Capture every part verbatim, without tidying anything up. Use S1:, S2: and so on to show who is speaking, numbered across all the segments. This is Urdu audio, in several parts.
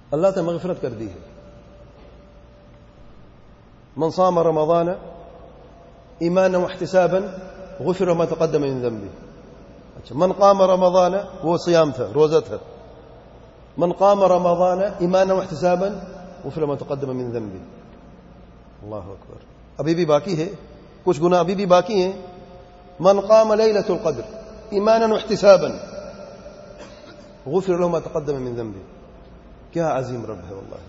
S1: اللہ نے مغفرت کر دی ہے. من صام رمضان ایمانا واحتسابا غفر ما تقدم من ذنبه. اچھا، من قام رمضان وہ صیام تھا، روزہ تھا. من قام رمضان ایمانا واحتسابا غفر ما تقدم من ذنبه. اللہ اکبر. ابھی بھی باقی ہے، کچھ گناہ ابھی بھی باقی ہیں. من قام لیلۃ القدر ایمانا واحتسابا غفر له ما تقدم من ذنبه. کیا عظیم رب ہے واللہ.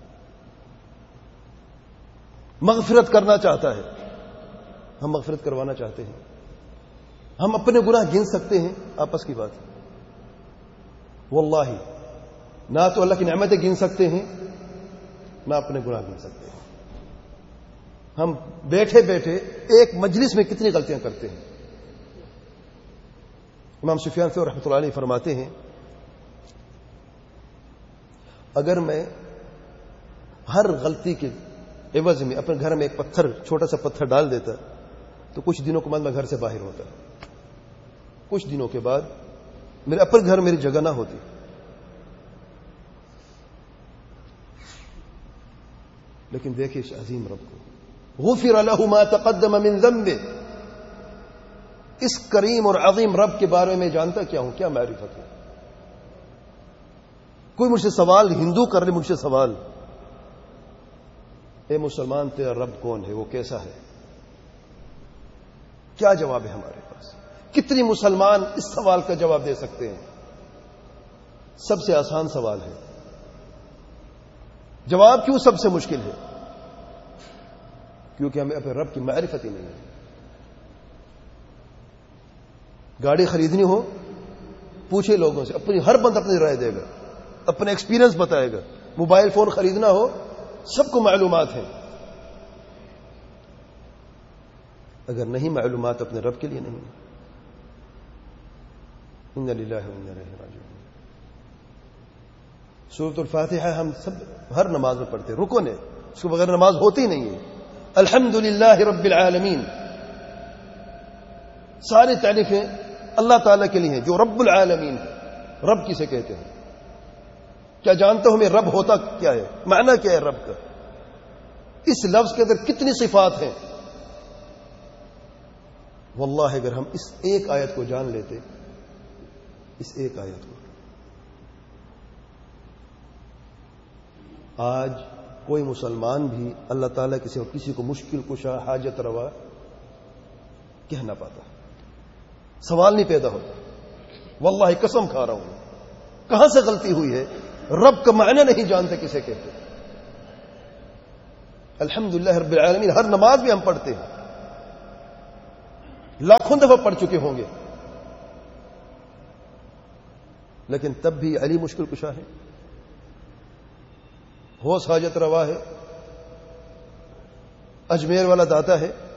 S1: مغفرت کرنا چاہتا ہے، ہم مغفرت کروانا چاہتے ہیں. ہم اپنے گناہ گن سکتے ہیں؟ آپس کی بات ہے. واللہ نہ تو اللہ کی نعمتیں گن سکتے ہیں، نہ اپنے گناہ گن سکتے ہیں. ہم بیٹھے بیٹھے ایک مجلس میں کتنی غلطیاں کرتے ہیں. امام سفیان ثوری رحمۃ اللہ علیہ فرماتے ہیں، اگر میں ہر غلطی کے عوض میں اپنے گھر میں ایک پتھر، چھوٹا سا پتھر ڈال دیتا تو کچھ دنوں کے بعد میں گھر سے باہر ہوتا. کچھ دنوں کے بعد میرے اپنے گھر میری جگہ نہ ہوتی. لیکن دیکھیں اس عظیم رب کو، غفر له ما تقدم من ذنبه. اس کریم اور عظیم رب کے بارے میں جانتا کیا ہوں، کیا معرفت ہے. کوئی مجھ سے سوال، ہندو کر لے مجھ سے سوال، اے مسلمان تیرا رب کون ہے، وہ کیسا ہے؟ کیا جواب ہے ہمارے پاس؟ کتنی مسلمان اس سوال کا جواب دے سکتے ہیں؟ سب سے آسان سوال ہے. جواب کیوں سب سے مشکل ہے؟ کیونکہ ہمیں اپنے رب کی معرفت ہی نہیں ہے. گاڑی خریدنی ہو پوچھے لوگوں سے، اپنی ہر بند اپنی رائے دے گا، اپنا ایکسپیرینس بتائے گا. موبائل فون خریدنا ہو سب کو معلومات ہیں. اگر نہیں معلومات اپنے رب کے لیے نہیں. انا للہ و انا الیہ راجعون. سورۃ الفاتحہ ہم سب ہر نماز میں پڑھتے، رکن ہے، اس کے بغیر نماز ہوتی نہیں ہے. الحمد للہ رب العالمین. ساری تعریفیں اللہ تعالیٰ کے لیے ہیں جو رب العالمین ہے. رب کسے کہتے ہیں؟ کیا جانتے ہو میں رب ہوتا کیا ہے؟ معنی کیا ہے رب کا؟ اس لفظ کے اندر کتنی صفات ہیں. واللہ اگر ہم اس ایک آیت کو جان لیتے، اس ایک آیت کو، آج کوئی مسلمان بھی اللہ تعالیٰ کسی اور کسی کو مشکل کشا، حاجت روا کہہ نہ پاتا. سوال نہیں پیدا ہوتا. واللہ قسم کھا رہا ہوں، کہاں سے غلطی ہوئی ہے؟ رب کا معنی نہیں جانتے کسے کہتے. الحمدللہ رب العالمین ہر نماز میں ہم پڑھتے ہیں، لاکھوں دفعہ پڑھ چکے ہوں گے، لیکن تب بھی علی مشکل کشا ہے، ہوس حاجت روا ہے، اجمیر والا داتا ہے.